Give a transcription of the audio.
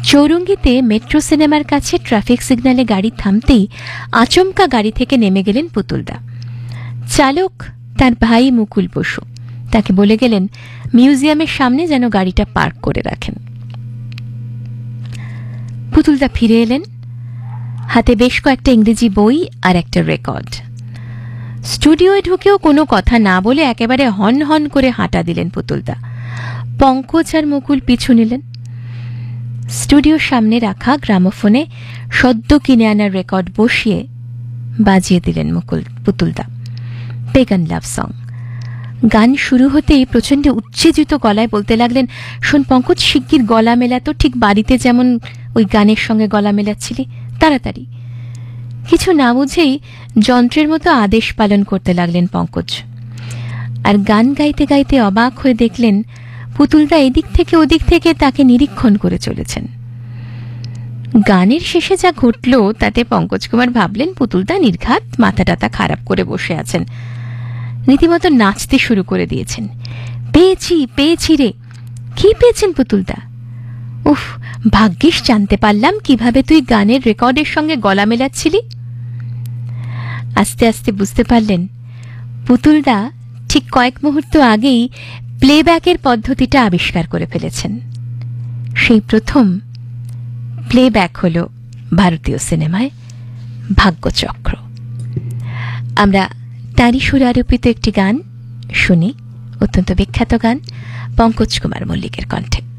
চৌরঙ্গীতে metro সিনেমার কাছে traffic সিগন্যালে গাড়ি থামতেই আচমকা গাড়ি থেকে নেমে গেলেন পুতুলদা। চালক তার ভাই মুকুল বসু, তাকে বলে গেলেন মিউজিয়ামের সামনে যেন গাড়িটা পার্ক করে রাখেন। পুতুলদা ফিরে এলেন, হাতে বেশ কয়েকটা ইংরেজি বই আর একটা রেকর্ড। স্টুডিওয়ে ঢুকেও কোনো কথা না বলে একেবারে হন হন করে হাঁটা দিলেন পুতুলদা। পঙ্কজ আর মুকুল পিছু নিলেন। স্টুডিওর সামনে রাখা গ্রামোফোনে সদ্য কিনে আনার রেকর্ড বসিয়ে বাজিয়ে দিলেন পুতুলদা পেগান লাভ সং। গান শুরু হতেই প্রচণ্ড উচ্ছেজিত গলায় বলতে লাগলেন, শোন পঙ্কজ, শিগগির গলা মেলাতো, ঠিক বাড়িতে যেমন ওই গানের সঙ্গে গলা মেলাচ্ছিলি, তাড়াতাড়ি। কিছু না বুঝেই যন্ত্রের মতো আদেশ পালন করতে লাগলেন পঙ্কজ। আর গান গাইতে গাইতে অবাক হয়ে দেখলেন পুতুলদা এদিক থেকে ওদিক থেকে তাকে নিরীক্ষণ করে চলেছেন। গানের শেষে যা ঘটল তাতে পঙ্কজ কুমার ভাবলেন পুতুলদা নির্ঘাত মাথা টাথা খারাপ করে বসে আছেন, রীতিমতো নাচতে শুরু করে দিয়েছেন। পেয়েছি পেয়েছি রে। কি পেয়েছেন পুতুলদা? উফ, ভাগ্যিস জানতে পারলাম কিভাবে তুই গানের রেকর্ডের সঙ্গে গলা মেলাচ্ছিলি। আস্তে আস্তে বুঝতে পারলেন পুতুলদা ঠিক কয়েক মুহূর্ত আগেই প্লেব্যাকের পদ্ধতিটা আবিষ্কার করে ফেলেছেন। সেই প্রথম প্লেব্যাক হল ভারতীয় সিনেমায় ভাগ্যচক্র। আমরা তারই সুরে আরোপিত একটি গান শুনি, অত্যন্ত বিখ্যাত গান পঙ্কজ কুমার মল্লিকের কণ্ঠে।